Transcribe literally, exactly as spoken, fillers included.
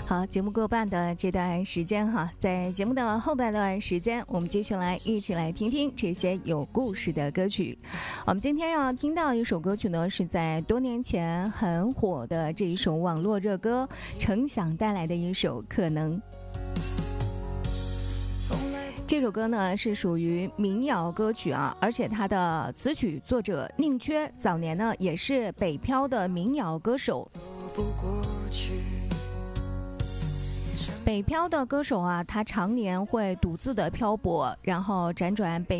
好，节目过半的这段时间哈，在节目的后半段时间，我们接下来一起来听听这些有故事的歌曲。我们今天要听到一首歌曲呢，是在多年前很火的这一首网络热歌程响带来的一首《可能》。这首歌呢是属于民谣歌曲啊，而且它的词曲作者宁缺早年呢也是北漂的民谣歌手。北漂的歌手啊，他常年会独自的漂泊，然后辗转北